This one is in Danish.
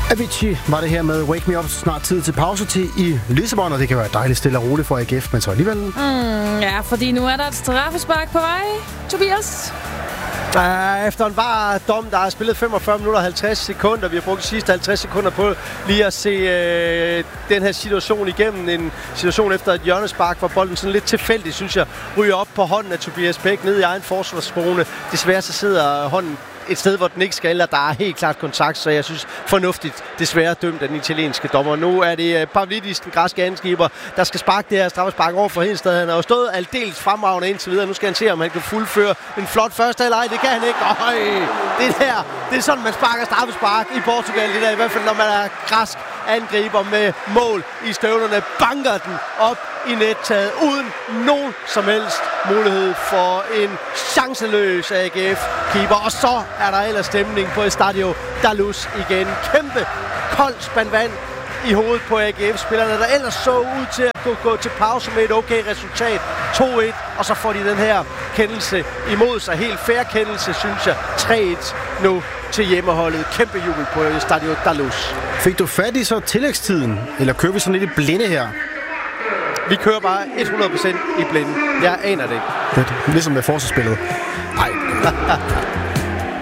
Avicii var det her med Wake Me Up. Snart tid til pause til i Lissabon, og det kan være dejligt stille og roligt for AGF, men så alligevel... Ja, fordi nu er der et straffespark på vej, Tobias. Efter en var dom, der har spillet 45 minutter og 50 sekunder. Vi har brugt de sidste 50 sekunder på lige at se den her situation igennem. En situation efter et hjørnespark, hvor bolden sådan lidt tilfældigt, synes jeg, ryger op på hånden af Tobias Bæk ned i egen forsvarszone. Desværre så sidder hånden et sted, hvor den ikke skal, og der er helt klart kontakt, så jeg synes fornuftigt desværre dømt af den italienske dommer. Nu er det Pavlidis, den græske angriber, der skal sparke det her straffespark over for Hedensted. Han har jo stået aldeles fremragende indtil videre. Nu skal han se, om han kan fuldføre en flot første halvleg. Det kan han ikke. Det er sådan, man sparker straffespark i Portugal. Det der, i hvert fald, når man er græsk angriber med mål i støvlerne, banker den op i nettaget uden nogen som helst mulighed for en chanceløs AGF-keeper. Og så er der ellers stemning på Estadio da Luz igen. Kæmpe kold spand vand i hovedet på AGF-spillerne, der ellers så ud til at gå til pause med et okay resultat. 2-1, og så får de den her kendelse imod sig. Helt fair kendelse, synes jeg. 3-1 nu til hjemmeholdet. Kæmpe jubel på Estadio da Luz. Fik du fat i så tillægstiden, eller kører vi sådan lidt i blinde her? Vi kører bare 100% i blinde. Jeg aner det ikke. Ligesom med forsvarsspillet. Nej.